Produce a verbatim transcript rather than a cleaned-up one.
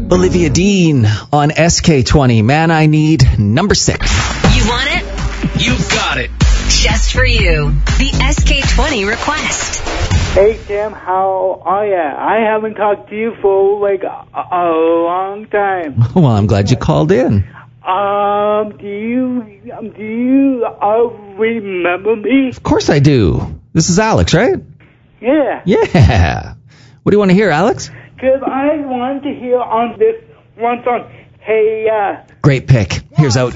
Olivia Dean on S K twenty. Man, I Need number six. You want it? You got it. Just for you. The S K twenty request. Hey, Tim, how are ya? I haven't talked to you for, like, a, a long time. Well, I'm glad you called in. Um, do you, um, do you uh, remember me? Of course I do. This is Alex, right? Yeah. Yeah. What do you want to hear, Alex? Because I wanted to hear on this one song, hey, uh... Great pick. Here's Out